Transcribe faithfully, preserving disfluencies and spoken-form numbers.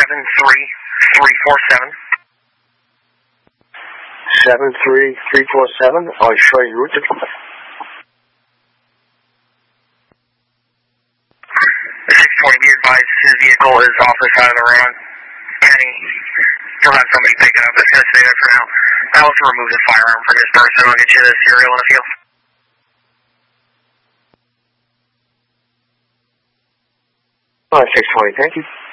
seven three three four seven. seven three three four seven. I'll show you route. six twenty, be advised his vehicle is off the side of the road. Penny, he'll have somebody pick it up. It's going to stay there for now. I also removed the firearm for this person. I'll get you the serial in the field. All right, six twenty, thank you.